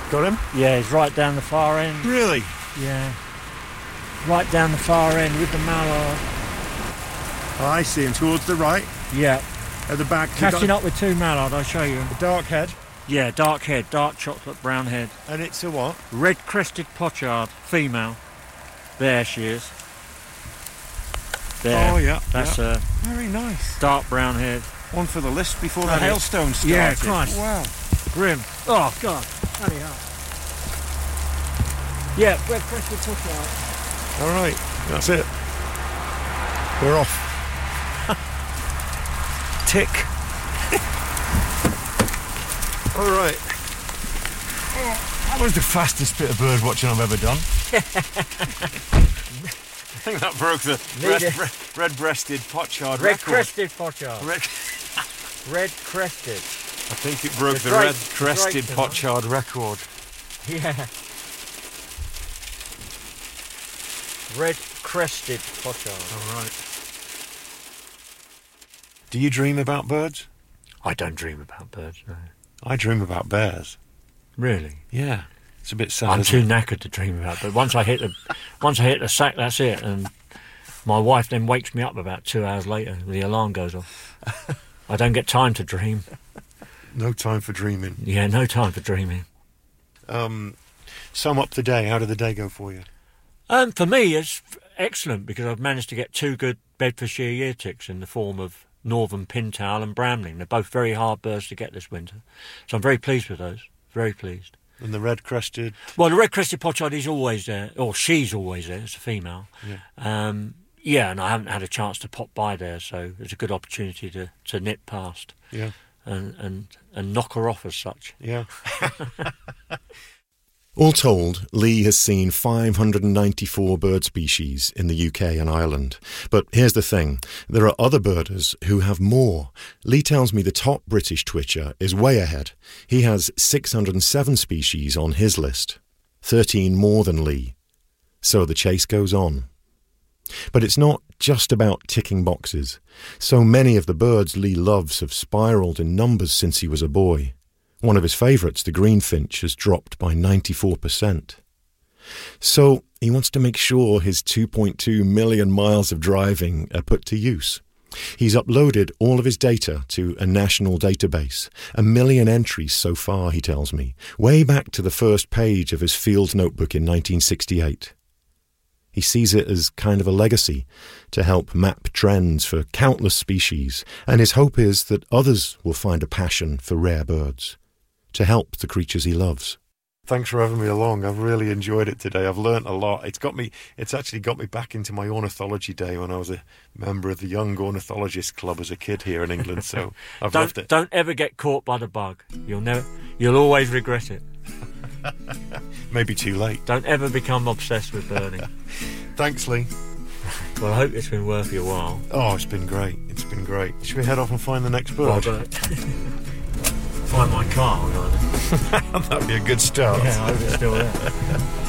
Got him? Yeah, he's right down the far end. Really? Yeah. Right down the far end with the mallard. Oh, I see him towards the right. Yeah. At the back. Catching up with 2 mallard, I'll show you. A dark head. Yeah, dark head, dark chocolate brown head. And it's a what? Red-crested pochard, female. There she is. There. Oh, yeah. That's a very nice. Dark brown head. One for the list before the That is- hailstone started. Yeah, Christ. Wow. Grim. Oh, God. Bloody hell. Yeah, red-crested pochard. All right, that's it. We're off. Tick. All right. That was the fastest bit of bird watching I've ever done. I think that broke the red-breasted pochard Red-crested pochard. record. Red-crested. I think it broke the great- red-crested great, pochard record. Yeah. Red-crested pochard. All right. Do you dream about birds? I don't dream about birds, no. I dream about bears. Really? Yeah. It's a bit sad. I'm isn't too knackered to dream about birds. Once I hit the sack, that's it. And my wife then wakes me up about 2 hours later. The alarm goes off. I don't get time to dream. No time for dreaming. Yeah, no time for dreaming. Sum up the day. How did the day go for you? For me, it's excellent because I've managed to get 2 good Bedfordshire year ticks in the form of Northern Pintail and Bramling. They're both very hard birds to get this winter. So I'm very pleased with those. Very pleased. And the red-crested? Well, the red-crested pochard is always there, or she's always there. It's a female. Yeah. Yeah, and I haven't had a chance to pop by there, so it's a good opportunity to nip past. Yeah. And knock her off as such. Yeah. All told, Lee has seen 594 bird species in the UK and Ireland. But here's the thing, there are other birders who have more. Lee tells me the top British twitcher is way ahead. He has 607 species on his list, 13 more than Lee. So the chase goes on. But it's not just about ticking boxes. So many of the birds Lee loves have spiralled in numbers since he was a boy. One of his favourites, the greenfinch, has dropped by 94%. So he wants to make sure his 2.2 million miles of driving are put to use. He's uploaded all of his data to a national database, 1 million entries so far, he tells me, way back to the first page of his field notebook in 1968. He sees it as kind of a legacy to help map trends for countless species, and his hope is that others will find a passion for rare birds, to help the creatures he loves. Thanks for having me along. I've really enjoyed it today. I've learnt a lot. It's actually got me back into my ornithology day when I was a member of the Young Ornithologist Club as a kid here in England, so I've loved it. Don't ever get caught by the bug. You'll always regret it. Maybe too late. Don't ever become obsessed with birding. Thanks, Lee. Well, I hope it's been worth your while. Oh, it's been great. It's been great. Should we head off and find the next bird? Find my car. That'd be a good start. Yeah, I hope it's still there.